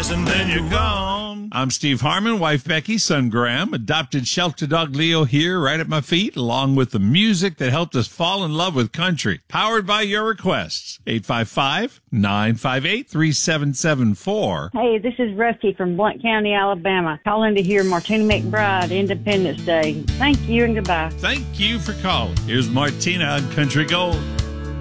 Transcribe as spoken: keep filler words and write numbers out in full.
twice and then you're gone. I'm Steve Harmon, wife Becky, son Graham, adopted shelter dog Leo here right at my feet, along with the music that helped us fall in love with country. Powered by your requests. eight five five, nine five eight, three seven seven four. Hey, this is Rusty from Blount County, Alabama, calling to hear Martina McBride, Independence Day. Thank you and goodbye. Thank you for calling. Here's Martina on Country Gold.